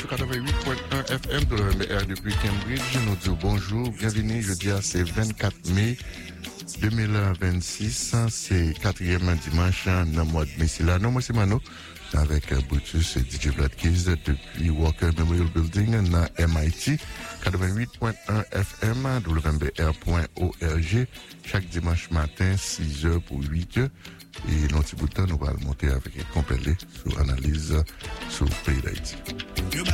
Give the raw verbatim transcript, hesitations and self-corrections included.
sur quatre-vingt-huit point un F M de l'O M R depuis Cambridge. Nous disons bonjour, bienvenue. Jeudi, c'est vingt-quatre mai deux mille vingt-six. C'est quatrième dimanche dans le mois de mai. C'est là, non, moi c'est Mano, avec Brutus et D J Vlad Keys depuis Walker Memorial Building dans M I T. quatre-vingt-huit point un F M, W M B R point org. Chaque dimanche matin, six heures pour huit heures. Et dans petit bout de temps, nous allons monter avec un complet sur analyse sur le pays d'Haïti.